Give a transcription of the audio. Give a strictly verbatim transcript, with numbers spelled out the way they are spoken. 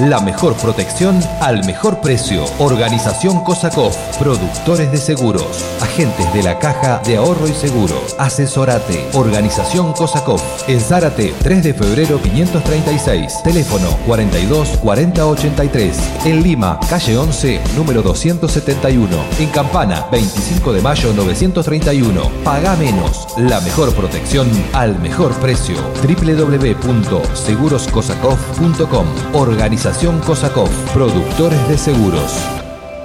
La mejor protección al mejor precio. Organización Kosakov. Productores de seguros. Agentes de la Caja de Ahorro y Seguro. Asesorate. Organización Kosakov. En Zárate, tres de febrero quinientos treinta y seis. Teléfono cuarenta y dos cuarenta ochenta y tres. En Lima, calle once, número doscientos setenta y uno. En Campana, veinticinco de mayo novecientos treinta y uno. Paga menos. La mejor protección al mejor precio. doble u doble u doble u punto seguros kosakov punto com. Organización Kosakov. Productores de seguros.